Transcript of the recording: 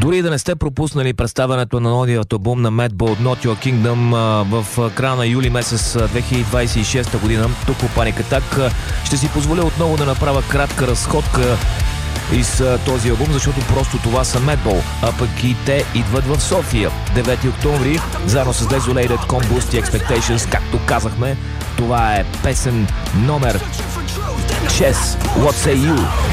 Дори да не сте пропуснали представянето на новият албум на Madball Not Your Kingdom в края на юли месец 2026 година, тук по Panic Attack, ще си позволя отново да направя кратка разходка из този албум, защото просто това са Madball, а пък и те идват в София 9 октомври, заедно с Desolated, Combust и Expectations, както казахме. Това е песен номер 6, What Say You?